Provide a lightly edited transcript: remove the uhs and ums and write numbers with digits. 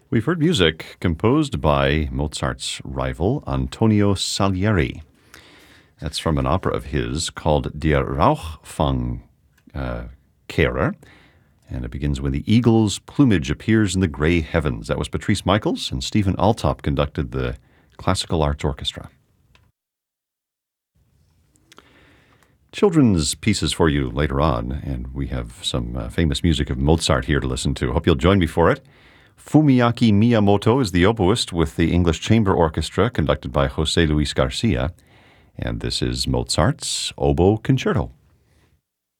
We've heard music composed by Mozart's rival, Antonio Salieri. That's from an opera of his called Der Rauchfangkehrer, and it begins when the eagle's plumage appears in the gray heavens. That was Patrice Michaels, and Stephen Altop conducted the Classical Arts Orchestra. Children's pieces for you later on, and we have some famous music of Mozart here to listen to. Hope you'll join me for it. Fumiaki Miyamoto is the oboist with the English Chamber Orchestra conducted by José Luis Garcia, and this is Mozart's Oboe Concerto.